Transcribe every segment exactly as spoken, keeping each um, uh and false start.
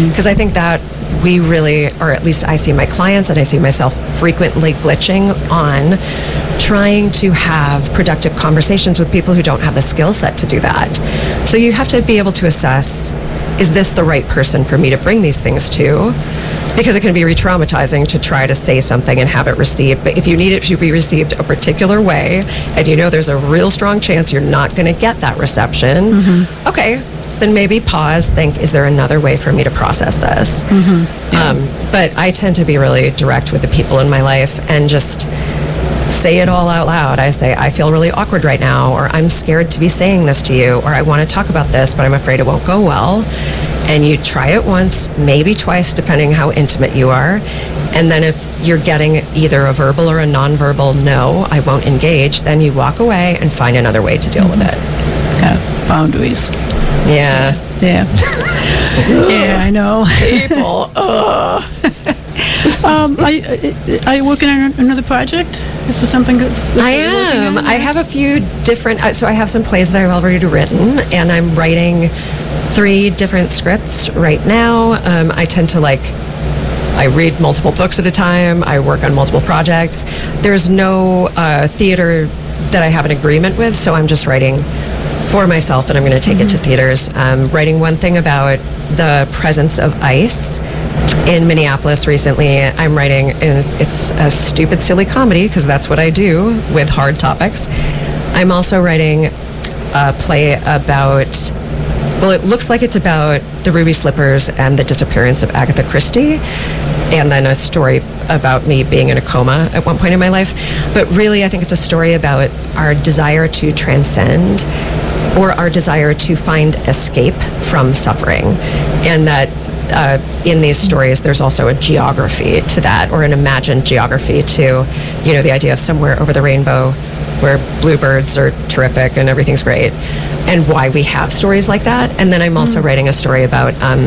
Because I think that we really, or at least I see my clients and I see myself frequently glitching on trying to have productive conversations with people who don't have the skill set to do that. So you have to be able to assess, is this the right person for me to bring these things to? Because it can be re-traumatizing to try to say something and have it received. But if you need it to be received a particular way, and you know there's a real strong chance you're not going to get that reception, mm-hmm. okay, then maybe pause, think, is there another way for me to process this? Mm-hmm. Yeah. Um, but I tend to be really direct with the people in my life and just say it all out loud. I say, I feel really awkward right now, or I'm scared to be saying this to you, or I want to talk about this, but I'm afraid it won't go well. And you try it once, maybe twice, depending how intimate you are. And then if you're getting either a verbal or a nonverbal no, I won't engage, then you walk away and find another way to deal mm-hmm. with it. Yeah, boundaries. Yeah. Yeah. Yeah, I know. People. um, are, you, are you working on another project? This was something good? I am. I have a few different, uh, so I have some plays that I've already written, and I'm writing three different scripts right now. Um, I tend to like, I read multiple books at a time. I work on multiple projects. There's no uh, theater that I have an agreement with, so I'm just writing for myself, and I'm going to take mm-hmm. it to theaters. I'm writing one thing about the presence of ice in Minneapolis recently. I'm writing, and it's a stupid, silly comedy, because that's what I do with hard topics. I'm also writing a play about, well, it looks like it's about the Ruby Slippers and the disappearance of Agatha Christie, and then a story about me being in a coma at one point in my life. But really, I think it's a story about our desire to transcend, or our desire to find escape from suffering. And that uh, in these stories, there's also a geography to that, or an imagined geography to, you know, the idea of somewhere over the rainbow where bluebirds are terrific and everything's great, and why we have stories like that. And then I'm also mm. writing a story about um,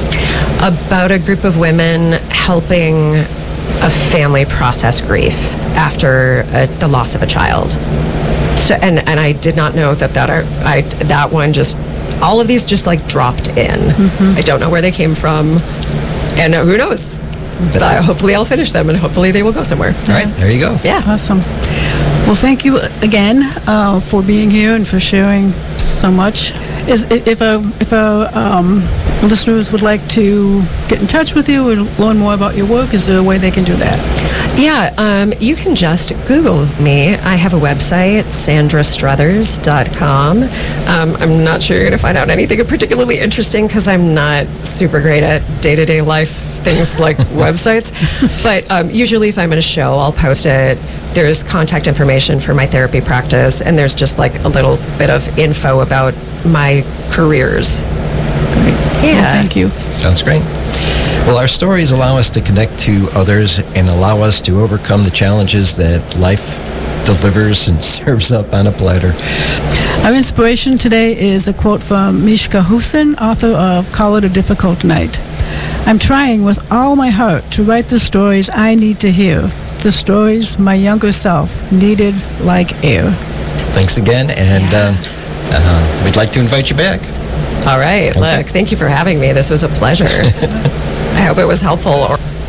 about a group of women helping a family process grief after uh, the loss of a child. So, and, and I did not know that that, are, I, that one just, all of these just like dropped in. Mm-hmm. I don't know where they came from, and uh, who knows? But I, hopefully I'll finish them, and hopefully they will go somewhere. All right, there you go. Yeah. Awesome. Well, thank you again uh, for being here and for sharing so much. Is, if a, if a, um, listeners would like to get in touch with you or learn more about your work, is there a way they can do that? Yeah, um, you can just Google me. I have a website, sandra struthers dot com. Um, I'm not sure you're going to find out anything particularly interesting, because I'm not super great at day-to-day life things like websites. But um, usually if I'm in a show, I'll post it. There's contact information for my therapy practice, and there's just like a little bit of info about my careers. Great. Yeah. Well, thank you. Sounds great. Well, our stories allow us to connect to others and allow us to overcome the challenges that life delivers and serves up on a platter. Our inspiration today is a quote from Mishka Hussein, author of Call It a Difficult Night. I'm trying with all my heart to write the stories I need to hear, the stories my younger self needed like air. Thanks again, and yeah. um, uh, we'd like to invite you back. All right. Okay. Look, thank you for having me. This was a pleasure. I hope it was helpful.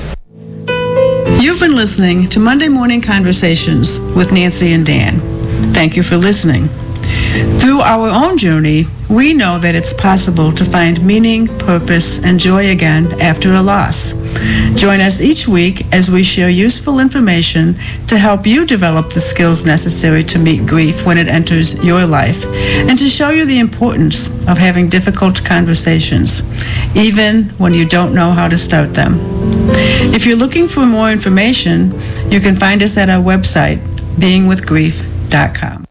You've been listening to Monday Morning Conversations with Nancy and Dan. Thank you for listening. Through our own journey, we know that it's possible to find meaning, purpose, and joy again after a loss. Join us each week as we share useful information to help you develop the skills necessary to meet grief when it enters your life, and to show you the importance of having difficult conversations, even when you don't know how to start them. If you're looking for more information, you can find us at our website, being with grief dot com.